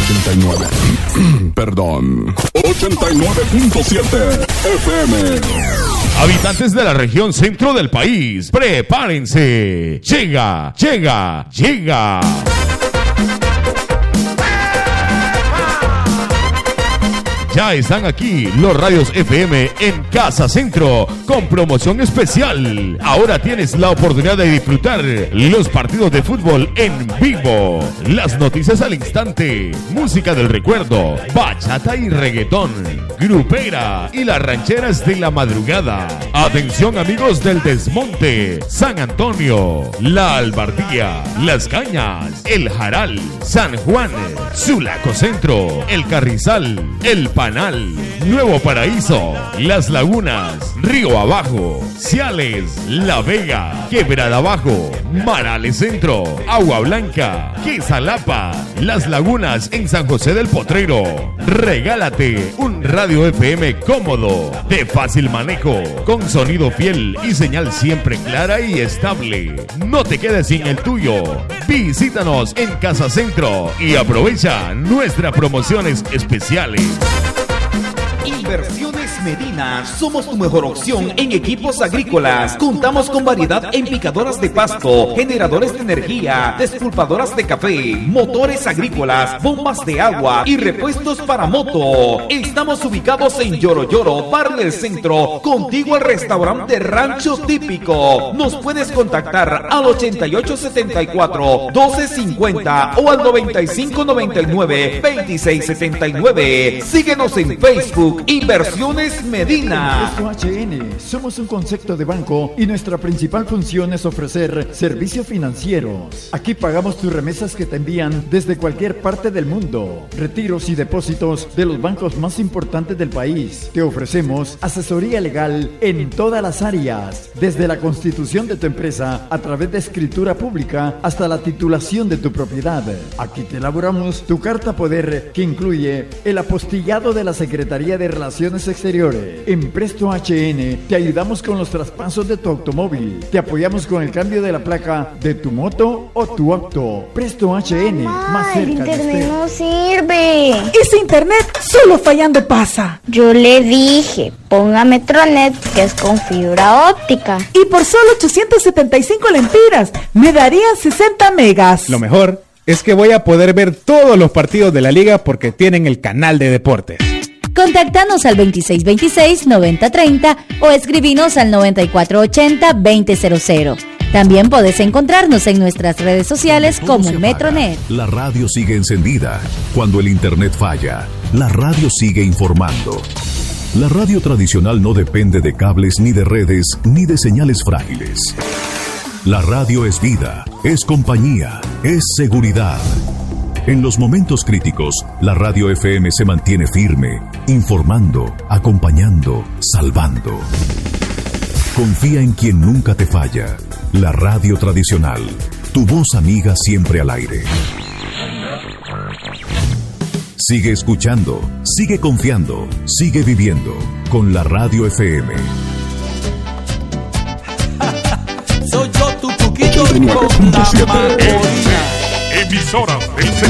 89. Perdón. 89.7 FM. Habitantes de la región centro del país, prepárense. Llega. Ya están aquí los radios FM en Casa Centro con promoción especial. Ahora tienes la oportunidad de disfrutar los partidos de fútbol en vivo, las noticias al instante, música del recuerdo, bachata y reggaetón, grupera y las rancheras de la madrugada. Atención amigos del Desmonte, San Antonio, La Albardía, Las Cañas, El Jaral, San Juan, Sulaco Centro, El Carrizal, El Panal, Nuevo Paraíso, Las Lagunas, Río Abajo, Ciales, La Vega, Quebrada Abajo, Marales Centro, Agua Blanca, Quezalapa, Las Lagunas en San José del Potrero. Regálate un radio FM cómodo, de fácil manejo, con sonido fiel y señal siempre clara y estable. No te quedes sin el tuyo. Visítanos en Casa Centro y aprovecha nuestras promociones especiales. Inversiones Medina, somos tu mejor opción en equipos agrícolas. Contamos con variedad en picadoras de pasto, generadores de energía, despulpadoras de café, motores agrícolas, bombas de agua y repuestos para moto. Estamos ubicados en Lloro, barrio del Centro, contiguo al restaurante Rancho Típico. Nos puedes contactar al 8874-1250 o al 9599-2679. Síguenos en Facebook, Inversiones Medina. Presto HN, somos un concepto de banco y nuestra principal función es ofrecer servicios financieros. Aquí pagamos tus remesas que te envían desde cualquier parte del mundo, retiros y depósitos de los bancos más importantes del país. Te ofrecemos asesoría legal en todas las áreas, desde la constitución de tu empresa a través de escritura pública hasta la titulación de tu propiedad. Aquí te elaboramos tu carta poder que incluye el apostillado de la Secretaría de Relaciones Exteriores. En Presto HN te ayudamos con los traspasos de tu automóvil. Te apoyamos con el cambio de la placa de tu moto o tu auto. Presto HN, Mamá, más cerca el internet de usted. no sirve. Ese internet solo fallando pasa. Yo le dije, ponga Metronet, que es con fibra óptica. Y por solo 875 lempiras me darían 60 megas. Lo mejor es que voy a poder ver todos los partidos de la liga porque tienen el canal de deportes. Contáctanos al 2626-9030 o escribinos al 9480-2000. También podés encontrarnos en nuestras redes sociales como Metronet. La radio sigue encendida. Cuando el internet falla, la radio sigue informando. La radio tradicional no depende de cables ni de redes ni de señales frágiles. La radio es vida, es compañía, es seguridad. En los momentos críticos, la radio FM se mantiene firme, informando, acompañando, salvando. Confía en quien nunca te falla. La radio tradicional, tu voz amiga siempre al aire. Sigue escuchando, sigue confiando, sigue viviendo con la radio FM. Soy yo tu poquito 89.7 Emisoras del